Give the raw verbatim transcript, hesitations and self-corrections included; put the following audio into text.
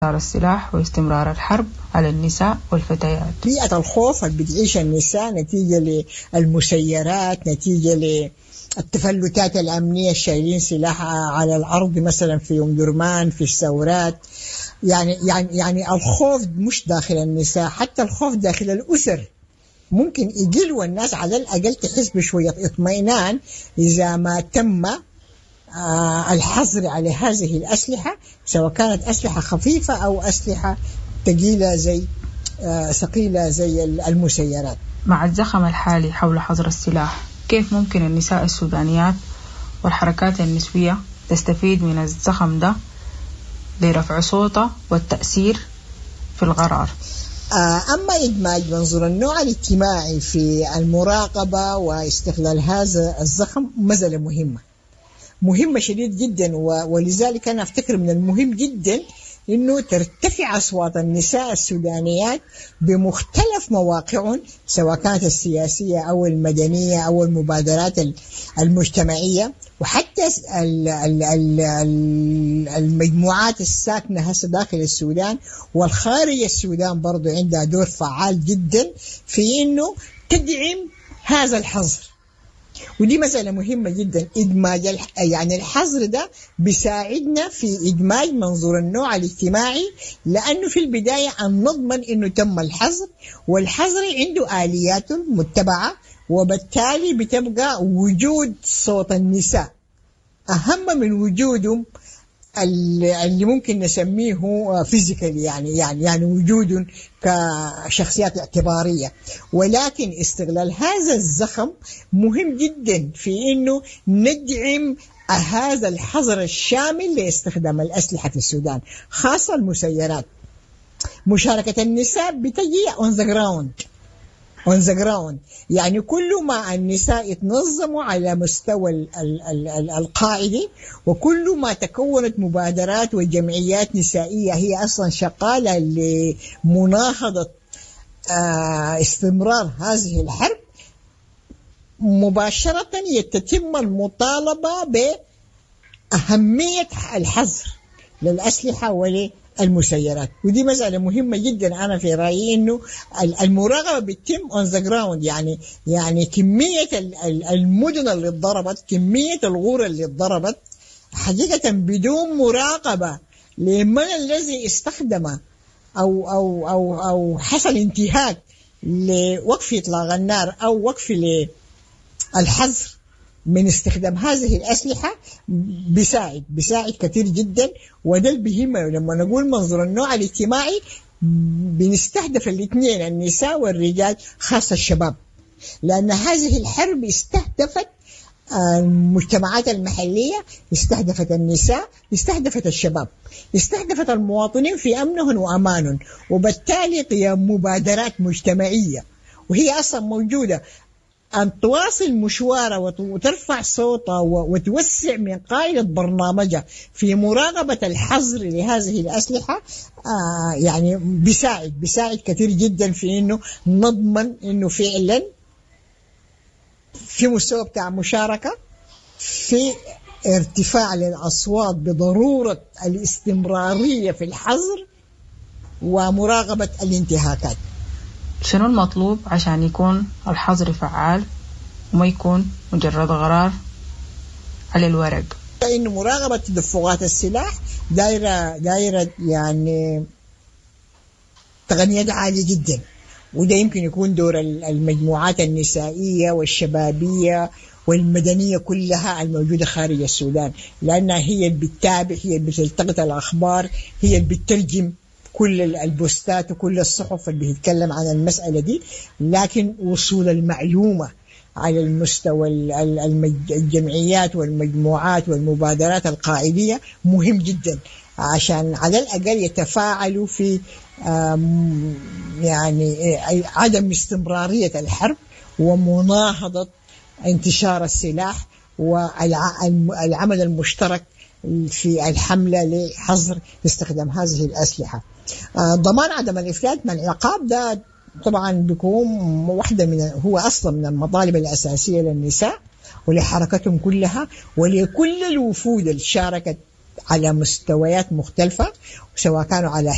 السلاح واستمرار الحرب على النساء والفتيات. بيئة الخوف اللي بتعيش النساء نتيجة للمسيرات، نتيجة للتفلتات الأمنية، الشايلين سلاح على الأرض مثلا في أم درمان، في الثورات. يعني يعني يعني الخوف مش داخل النساء، حتى الخوف داخل الأسر ممكن يقل، والناس على الأقل تحس بشوية اطمئنان إذا ما تم آه الحظر على هذه الأسلحة، سواء كانت أسلحة خفيفة أو أسلحة ثقيلة زي آه ثقيلة زي المسيرات. مع الزخم الحالي حول حظر السلاح، كيف ممكن النساء السودانيات والحركات النسوية تستفيد من الزخم ده لرفع صوتها والتأثير في القرار؟ أما إدماج منظور النوع الاجتماعي في المراقبة واستغلال هذا الزخم مسألة مهمة مهمة شديد جدا، ولذلك أنا أفتكر من المهم جدا إنه ترتفع أصوات النساء السودانيات بمختلف مواقعهم، سواء كانت السياسية أو المدنية أو المبادرات المجتمعية، وحتى المجموعات الساكنة هسه داخل السودان والخارج السودان برضو عندها دور فعال جدا في إنه تدعم هذا الحظر. ودي مسألة مهمة جدا، إدماج يعني الحظر ده بيساعدنا في إدماج منظور النوع الاجتماعي، لأنه في البداية أن نضمن إنه تم الحظر، والحظر عنده آليات متبعة، وبالتالي بتبقى وجود صوت النساء أهم من وجودهم اللي ممكن نسميه فيزيكال، يعني يعني يعني وجود كشخصيات اعتبارية. ولكن استغلال هذا الزخم مهم جدا في إنه ندعم هذا الحظر الشامل لاستخدام الأسلحة في السودان، خاصة المسيرات. مشاركة النساء بتجي on the ground on the ground يعني كل ما النساء يتنظموا على مستوى ال ال ال ال القاعدة، وكل ما تكونت مبادرات وجمعيات نسائية هي أصلا شغالة لمناهضة آه استمرار هذه الحرب، مباشرة يتم المطالبة بأهمية الحظر للأسلحة وللمسيرات. ودي مسألة مهمة جدا. أنا في رأيي إنه المراقبة بتتم on the ground، يعني يعني كمية المدن اللي اتضربت، كمية الغور اللي اتضربت حقيقة بدون مراقبة لمن الذي استخدم أو أو أو أو حصل انتهاك لوقف إطلاق النار أو وقف للحظر من استخدام هذه الأسلحة، بيساعد بيساعد كثير جدا. وده اللي بيهمه لما نقول منظور النوع الاجتماعي، بنستهدف الاثنين، النساء والرجال، خاصة الشباب، لأن هذه الحرب استهدفت المجتمعات المحلية، استهدفت النساء، استهدفت الشباب، استهدفت المواطنين في أمنهم وأمانهم، وبالتالي قيام مبادرات مجتمعية وهي أصلا موجودة أن تواصل مشوارها وترفع صوتها وتوسع من قاعدة برنامجها في مراقبة الحظر لهذه الأسلحة. آه يعني بيساعد بيساعد كثير جدا في إنه نضمن إنه فعلا في مستوى بتاع مشاركة، في ارتفاع للأصوات بضرورة الاستمرارية في الحظر ومراقبة الانتهاكات. شنو المطلوب عشان يكون الحظر فعال وما يكون مجرد قرار على الورق؟ إنه مراقبة تدفقات السلاح دايرة دايرة يعني تقنيات عالية جدا، وده يمكن يكون دور المجموعات النسائية والشبابية والمدنية كلها الموجودة خارج السودان، لأنها هي اللي بتتابع، هي اللي بتلتقط الأخبار، هي اللي بتترجم كل البوستات وكل الصحف اللي بتتكلم عن المسألة دي. لكن وصول المعلومة على المستوى الجمعيات والمجموعات والمبادرات القاعدية مهم جدا، عشان على الأقل يتفاعلوا في يعني عدم استمرارية الحرب ومناهضة انتشار السلاح والعمل المشترك في الحملة لحظر استخدام هذه الأسلحة. ضمان عدم الإفلات من العقاب ده طبعا بيكون واحدة من هو أصلا من المطالب الأساسية للنساء ولحركتهم كلها ولكل الوفود اللي شاركت على مستويات مختلفة، سواء كانوا على